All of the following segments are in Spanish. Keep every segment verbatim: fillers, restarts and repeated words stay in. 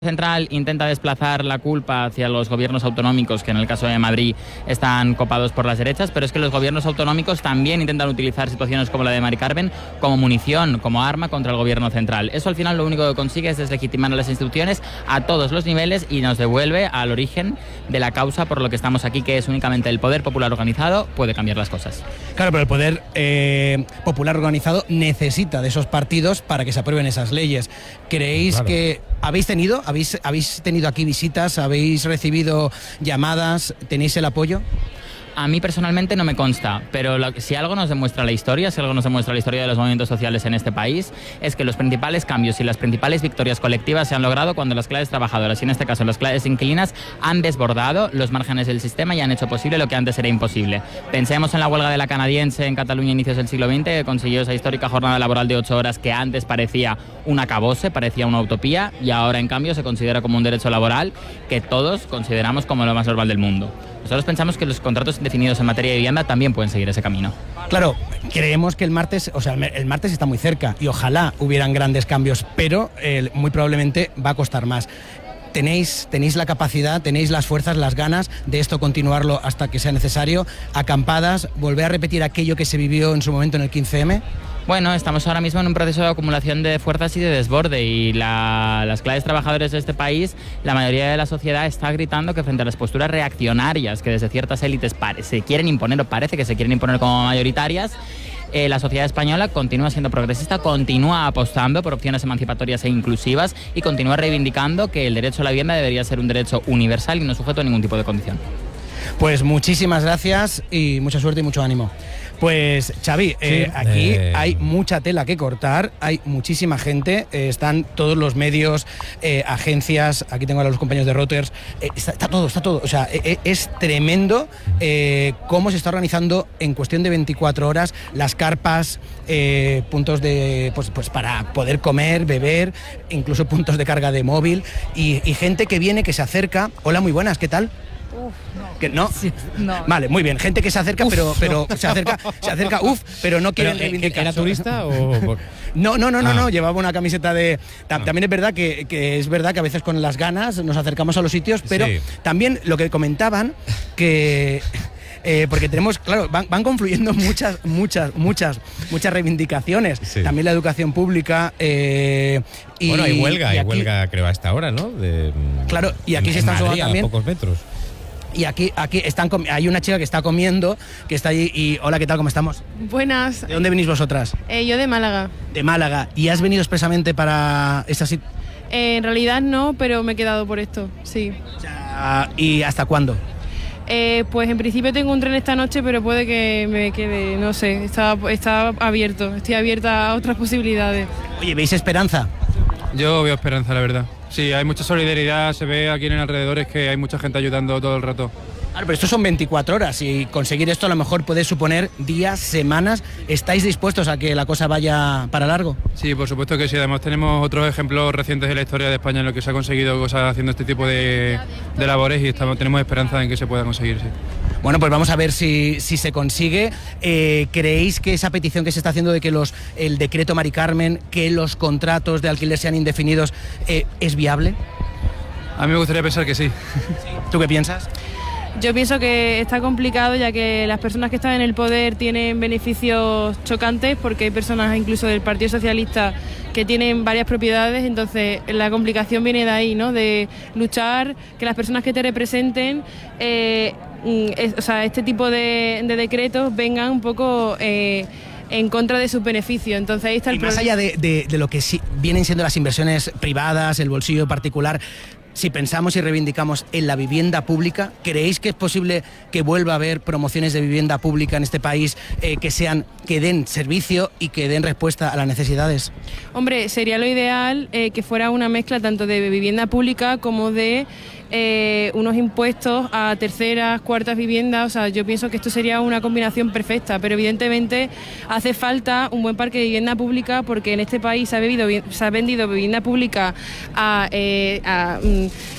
Central intenta desplazar la culpa hacia los gobiernos autonómicos, que en el caso de Madrid están copados por las derechas, pero es que los gobiernos autonómicos también intentan utilizar situaciones como la de Mari Carmen como munición, como arma contra el gobierno central. Eso al final lo único que consigue es deslegitimar a las instituciones a todos los niveles y nos devuelve al origen de la causa por lo que estamos aquí, que es únicamente el poder popular organizado puede cambiar las cosas. Claro, pero el poder eh, popular organizado necesita de esos partidos para que se aprueben esas leyes. ¿Creéis claro. que habéis tenido, habéis, habéis tenido aquí visitas, habéis recibido llamadas, tenéis el apoyo? A mí personalmente no me consta, pero lo, si algo nos demuestra la historia, si algo nos demuestra la historia de los movimientos sociales en este país, es que los principales cambios y las principales victorias colectivas se han logrado cuando las clases trabajadoras, y en este caso las clases inquilinas, han desbordado los márgenes del sistema y han hecho posible lo que antes era imposible. Pensemos en la huelga de la canadiense en Cataluña a inicios del siglo veinte, que consiguió esa histórica jornada laboral de ocho horas que antes parecía un acabose, parecía una utopía, y ahora en cambio se considera como un derecho laboral que todos consideramos como lo más normal del mundo. Nosotros pensamos que los contratos indefinidos en materia de vivienda también pueden seguir ese camino. Claro, creemos que el martes, o sea, el martes está muy cerca y ojalá hubieran grandes cambios, pero eh, muy probablemente va a costar más. ¿Tenéis, tenéis la capacidad, tenéis las fuerzas, las ganas de esto continuarlo hasta que sea necesario? ¿Acampadas? ¿Volver a repetir aquello que se vivió en su momento en el quince eme? Bueno, estamos ahora mismo en un proceso de acumulación de fuerzas y de desborde y la, las clases trabajadoras de este país, la mayoría de la sociedad está gritando que frente a las posturas reaccionarias que desde ciertas élites pare, se quieren imponer o parece que se quieren imponer como mayoritarias, Eh, la sociedad española continúa siendo progresista, continúa apostando por opciones emancipatorias e inclusivas y continúa reivindicando que el derecho a la vivienda debería ser un derecho universal y no sujeto a ningún tipo de condición. Pues muchísimas gracias y mucha suerte y mucho ánimo. Pues Xavi, eh, sí, aquí eh... hay mucha tela que cortar, hay muchísima gente, eh, están todos los medios, eh, agencias, aquí tengo a los compañeros de Reuters, eh, está, está todo, está todo, o sea, eh, es tremendo eh, cómo se está organizando en cuestión de veinticuatro horas las carpas, eh, puntos de, pues, pues para poder comer, beber, incluso puntos de carga de móvil y, y gente que viene, que se acerca. Hola, muy buenas, ¿qué tal? Uf, no. ¿Que no? Sí, no. Vale, muy bien. Gente que se acerca, uf, pero, pero no. se acerca, se acerca, uf, pero no quieren pero, reivindicar. ¿Era turista o...? No, no, no, no, ah. no. Llevaba una camiseta de. Tam, ah. También es verdad que, que es verdad que a veces con las ganas nos acercamos a los sitios, pero sí. también lo que comentaban que. Eh, porque tenemos, claro, van, van confluyendo muchas, muchas, muchas, muchas reivindicaciones. Sí. También la educación pública. Eh, y, bueno, hay huelga, y hay aquí, huelga, creo, a esta hora, ¿no? De, claro, y aquí en, se están en Madrid, también. A pocos metros. Y aquí, aquí están, hay una chica que está comiendo, que está allí y... Hola, ¿qué tal? ¿Cómo estamos? Buenas. ¿De dónde venís vosotras? Eh, yo de Málaga. De Málaga. ¿Y has venido expresamente para esta situación? Eh, en realidad no, pero me he quedado por esto, sí. O sea, ¿y hasta cuándo? Eh, pues en principio tengo un tren esta noche, pero puede que me quede, no sé, está, está abierto, estoy abierta a otras posibilidades. Oye, ¿veis esperanza? Yo veo esperanza, la verdad. Sí, hay mucha solidaridad, se ve aquí en el alrededor es que hay mucha gente ayudando todo el rato. Claro, pero esto son veinticuatro horas y conseguir esto a lo mejor puede suponer días, semanas. ¿Estáis dispuestos a que la cosa vaya para largo? Sí, por supuesto que sí. Además tenemos otros ejemplos recientes de la historia de España en los que se ha conseguido cosas haciendo este tipo de, de labores y estamos, tenemos esperanza en que se pueda conseguir, sí. Bueno, pues vamos a ver si, si se consigue. Eh, ¿Creéis que esa petición que se está haciendo de que los, el decreto Mari Carmen, que los contratos de alquiler sean indefinidos, eh, es viable? A mí me gustaría pensar que sí. ¿Tú qué piensas? Yo pienso que está complicado, ya que las personas que están en el poder tienen beneficios chocantes, porque hay personas incluso del Partido Socialista que tienen varias propiedades, entonces la complicación viene de ahí, ¿no? De luchar, que las personas que te representen, eh, es, o sea, este tipo de, de decretos vengan un poco eh, en contra de sus beneficios. Entonces ahí está el y más problema. allá de, de, de lo que sí vienen siendo las inversiones privadas, el bolsillo particular, si pensamos y reivindicamos en la vivienda pública, ¿creéis que es posible que vuelva a haber promociones de vivienda pública en este país eh, que sean, que den servicio y que den respuesta a las necesidades? Hombre, sería lo ideal eh, que fuera una mezcla tanto de vivienda pública como de eh, unos impuestos a terceras, cuartas viviendas. O sea, yo pienso que esto sería una combinación perfecta, pero evidentemente hace falta un buen parque de vivienda pública, porque en este país se ha, bebido, se ha vendido vivienda pública a... Eh, a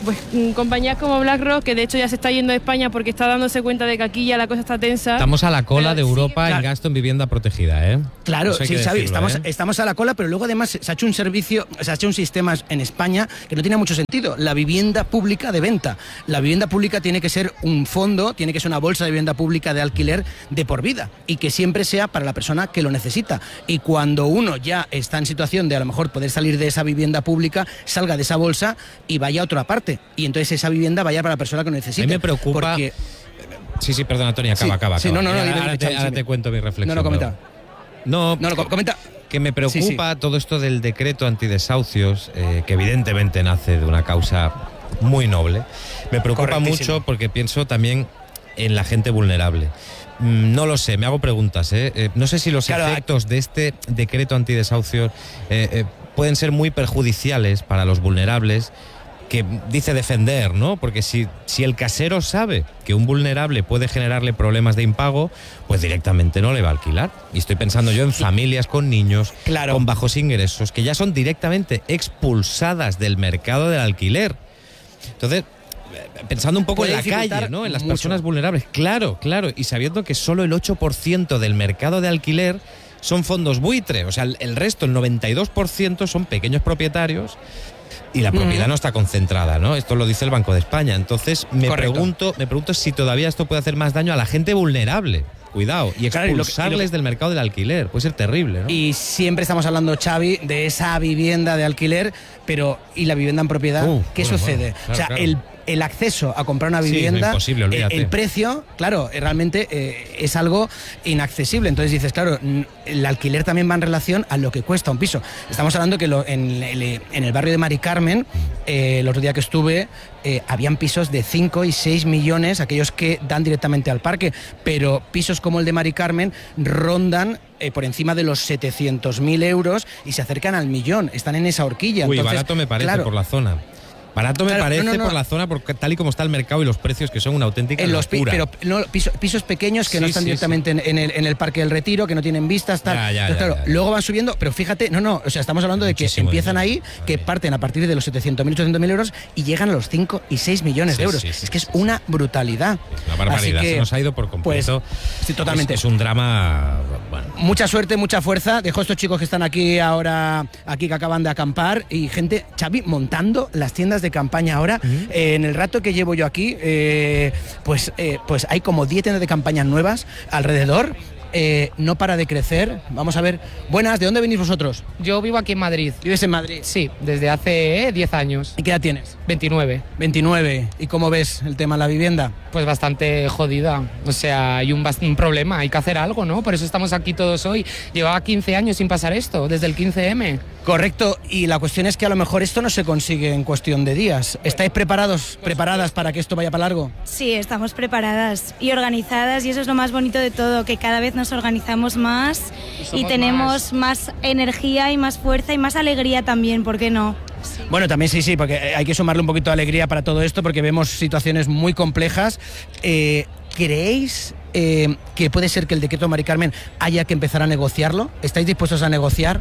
pues compañías como BlackRock, que de hecho ya se está yendo de España porque está dándose cuenta de que aquí ya la cosa está tensa. Estamos a la cola de Europa sí, en claro. gasto en vivienda protegida, ¿eh? Claro, Eso hay sí, que Xavi, decirlo, estamos, ¿eh? estamos a la cola, pero luego además se ha hecho un servicio, se ha hecho un sistema en España que no tiene mucho sentido. La vivienda pública de venta. La vivienda pública tiene que ser un fondo, tiene que ser una bolsa de vivienda pública de alquiler de por vida y que siempre sea para la persona que lo necesita. Y cuando uno ya está en situación de a lo mejor poder salir de esa vivienda pública, salga de esa bolsa y vaya a otra parte. Y entonces esa vivienda vaya para la persona que lo necesita. A mí me preocupa... Porque... Sí, sí, perdón, Antonio, acaba, Sí, acaba, sí, acaba. no, no, no, ahora, dime, ahora dime, te, Xavi, ahora sí. te cuento mi reflexión. No, no, comenta. No, No, no, comenta. que me preocupa Sí, sí. todo esto del decreto antidesahucios, eh, que evidentemente nace de una causa muy noble. Me preocupa Correctísimo. mucho porque pienso también en la gente vulnerable. Mm, No lo sé, me hago preguntas. ¿eh? Eh, no sé si los Claro, efectos de este decreto antidesahucios eh, eh, pueden ser muy perjudiciales para los vulnerables, que dice defender, ¿no? Porque si, si el casero sabe que un vulnerable puede generarle problemas de impago, pues directamente no le va a alquilar. Y estoy pensando yo en familias con niños, Claro. con bajos ingresos, que ya son directamente expulsadas del mercado del alquiler. Entonces, pensando un poco Puede en la dificultar calle, ¿no? En las mucho. personas vulnerables. Claro, claro. Y sabiendo que solo el ocho por ciento del mercado de alquiler son fondos buitre. O sea, el, el resto, el noventa y dos por ciento, son pequeños propietarios. Y la propiedad Ujú. no está concentrada, ¿no? Esto lo dice el Banco de España. Entonces, me Correcto. pregunto, me pregunto si todavía esto puede hacer más daño a la gente vulnerable. Cuidado, y Claro, y lo que- expulsarles y lo que- del mercado del alquiler. Puede ser terrible, ¿no? Y siempre estamos hablando, Xavi, de esa vivienda de alquiler, pero ¿y la vivienda en propiedad? Uh, ¿Qué bueno, sucede? bueno, claro, o sea, claro. el, el acceso a comprar una Sí, es vivienda, imposible, eh, olvídate. el precio, claro, eh, realmente eh, es algo inaccesible. Entonces dices, claro, n- el alquiler también va en relación a lo que cuesta un piso. Estamos hablando que lo- en, el, en el barrio de Mari Carmen, eh, el otro día que estuve, eh, habían pisos de cinco y seis millones, aquellos que dan directamente al parque, pero pisos como el de Mari Carmen rondan eh, por encima de los setecientos mil euros y se acercan al millón, están en esa horquilla. Uy, Entonces, barato me parece claro, por la zona. Barato me Claro, parece no, no, no. por la zona, porque tal y como está el mercado y los precios, que son una auténtica en los pi- locura. pero no, piso- pisos pequeños que no Sí, están sí, directamente en, en el, en el Parque del Retiro, que no tienen vistas, tal. Ya, ya, Entonces, ya, claro, ya, ya. luego van subiendo, pero fíjate, no, no, o sea, estamos hablando de que Muchísimo empiezan dinero. ahí, que parten a partir de los setecientos mil, ochocientos mil euros y llegan a los cinco y seis millones Sí, de euros. sí, sí, es que es sí, una brutalidad. Una barbaridad, Así que, se nos ha ido por completo. Pues, sí, totalmente. Es, es un drama, bueno, Mucha suerte, mucha fuerza. Dejo a estos chicos que están aquí ahora, aquí que acaban de acampar y gente, Xavi, montando las tiendas de campaña ahora. Eh, en el rato que llevo yo aquí, eh, pues, eh, pues hay como diez tiendas de campaña nuevas alrededor. Eh, no para de crecer. Vamos a ver. Buenas, ¿de dónde venís vosotros? Yo vivo aquí en Madrid. ¿Vives en Madrid? Sí, desde hace eh, diez años. ¿Y qué edad tienes? veintinueve. veintinueve. ¿Y cómo ves el tema de la vivienda? Pues bastante jodida. O sea, hay un, bast- un problema, hay que hacer algo, ¿no? Por eso estamos aquí todos hoy. Llevaba quince años sin pasar esto, desde el quince eme. Correcto, y la cuestión es que a lo mejor esto no se consigue en cuestión de días. ¿Estáis preparados, preparadas para que esto vaya para largo? Sí, estamos preparadas y organizadas y eso es lo más bonito de todo, que cada vez nos organizamos más y, tenemos más. más energía y más fuerza y más alegría también, ¿por qué no? Bueno, también sí, sí, porque hay que sumarle un poquito de alegría para todo esto porque vemos situaciones muy complejas. Eh, ¿Creéis eh, que puede ser que el decreto Mari Carmen haya que empezar a negociarlo? ¿Estáis dispuestos a negociar?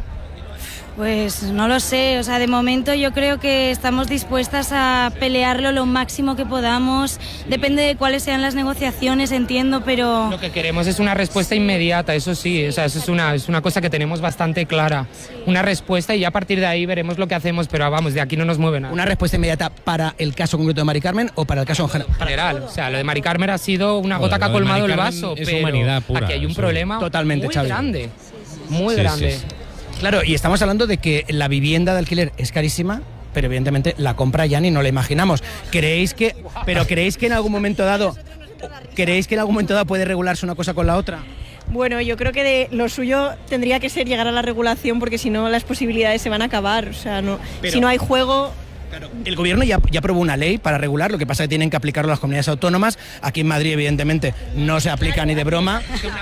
Pues no lo sé, o sea, de momento yo creo que estamos dispuestas a pelearlo lo máximo que podamos, depende de cuáles sean las negociaciones, entiendo, pero... Lo que queremos es una respuesta inmediata, eso sí, o sea, eso es una, es una cosa que tenemos bastante clara. Una respuesta y ya a partir de ahí veremos lo que hacemos, pero vamos, de aquí no nos mueve nada. ¿Una respuesta inmediata para el caso concreto de Mari Carmen o para el caso en general? general, o sea, lo de Mari Carmen ha sido una Bueno, gota que ha lo de colmado Mari el Carmen vaso, es pero humanidad pura, aquí hay un eso. problema Totalmente, muy Xavi. grande, muy Sí, grande. sí, sí. Claro, y estamos hablando de que la vivienda de alquiler es carísima, pero evidentemente la compra ya ni no la imaginamos. ¿Creéis que, pero creéis que en algún momento dado, creéis que en algún momento dado puede regularse una cosa con la otra? Bueno, yo creo que de lo suyo tendría que ser llegar a la regulación porque si no las posibilidades se van a acabar. O sea, no, Pero- si no hay juego... Claro, el gobierno ya, ya aprobó una ley para regular, lo que pasa es que tienen que aplicarlo las comunidades autónomas. Aquí en Madrid, evidentemente, no se aplica ni de broma.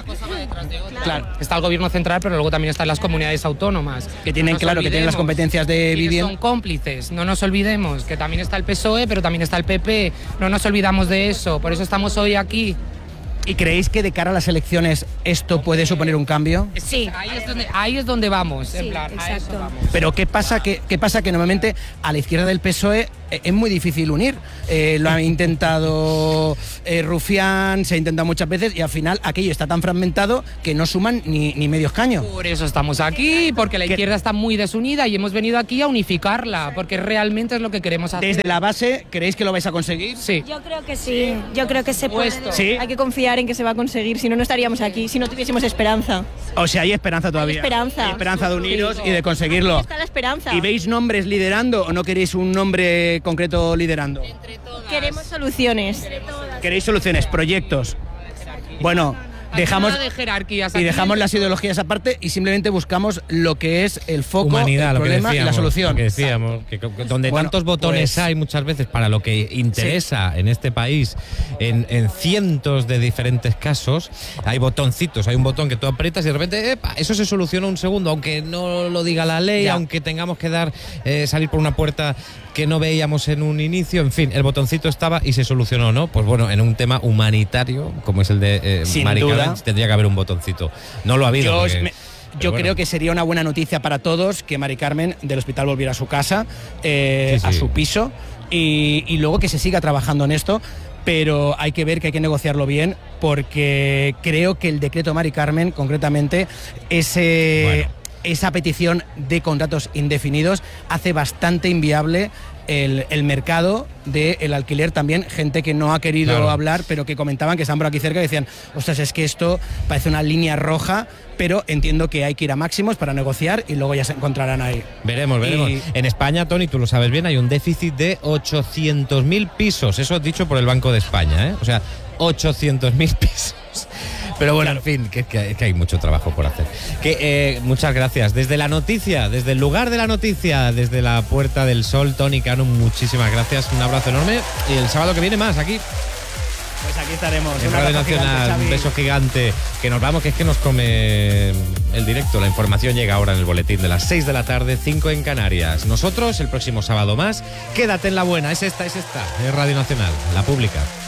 Claro, está el gobierno central, pero luego también están las comunidades autónomas. Que tienen, No nos claro, que tienen las olvidemos. competencias de Ellos vivienda. son cómplices, no nos olvidemos, que también está el P S O E, pero también está el P P, no nos olvidamos de eso, por eso estamos hoy aquí. ¿Y creéis que de cara a las elecciones esto puede suponer un cambio? Sí. Ahí es donde, ahí es donde vamos, en Sí, plan, a exacto. eso vamos. Pero ¿qué pasa que, qué pasa que normalmente a la izquierda del P S O E eh, es muy difícil unir. Eh, lo ha intentado eh, Rufián, se ha intentado muchas veces y al final aquello está tan fragmentado que no suman ni, ni medio escaño. Por eso estamos aquí, porque la izquierda está muy desunida y hemos venido aquí a unificarla, porque realmente es lo que queremos hacer. Desde la base, ¿creéis que lo vais a conseguir? Sí. Yo creo que sí, yo creo que se puede. ¿Sí? Hay que confiar en que se va a conseguir, si no, no estaríamos aquí, si no tuviésemos esperanza. O sea, hay esperanza todavía. Hay esperanza. Hay esperanza de uniros y de conseguirlo. Ahí está la esperanza. ¿Y veis nombres liderando o no queréis un nombre concreto liderando? Queremos soluciones. ¿Queréis soluciones, proyectos? Bueno, dejamos Nada de jerarquías y aquí. dejamos las ideologías aparte y simplemente buscamos lo que es el foco, Humanidad, el lo que problema decíamos, y la solución. lo que decíamos, que, que donde Bueno, tantos botones pues- hay muchas veces para lo que interesa en este país, en, en cientos de diferentes casos, hay botoncitos, hay un botón que tú aprietas y de repente, epa, eso se soluciona un segundo, aunque no lo diga la ley, Ya. aunque tengamos que dar eh, salir por una puerta que no veíamos en un inicio, en fin, el botoncito estaba y se solucionó, ¿no? Pues bueno, en un tema humanitario, como es el de eh, Sin Mari duda. Carmen, tendría que haber un botoncito. No lo ha habido. Yo, porque- me- pero yo bueno. creo que sería una buena noticia para todos que Mari Carmen del hospital volviera a su casa, eh, Sí, sí. a su piso, y, y luego que se siga trabajando en esto. Pero hay que ver que hay que negociarlo bien, porque creo que el decreto Mari Carmen, concretamente, ese, Bueno. esa petición de contratos indefinidos hace bastante inviable el, el mercado del alquiler también. Gente que no ha querido Claro. hablar, pero que comentaban que están por aquí cerca y decían, ostras, es que esto parece una línea roja, pero entiendo que hay que ir a máximos para negociar y luego ya se encontrarán ahí. Veremos, veremos. Y- En España, Tony, tú lo sabes bien, hay un déficit de ochocientos mil pisos. Eso dicho por el Banco de España, ¿eh? O sea, ochocientos mil pisos. Pero bueno, en fin, que, que- que hay mucho trabajo por hacer. Que eh, muchas gracias. Desde la noticia, desde el lugar de la noticia, desde la Puerta del Sol, Tony Cano, muchísimas gracias. Un abrazo enorme. Y el sábado que viene más aquí. Pues aquí estaremos. En Un Radio abrazo gigante, Nacional, Xavi. un beso gigante. Que nos vamos, que es que nos come el directo. La información llega ahora en el boletín de las seis de la tarde, cinco en Canarias. Nosotros, el próximo sábado más. Quédate en la buena, es esta, es esta. Es Radio Nacional, la pública.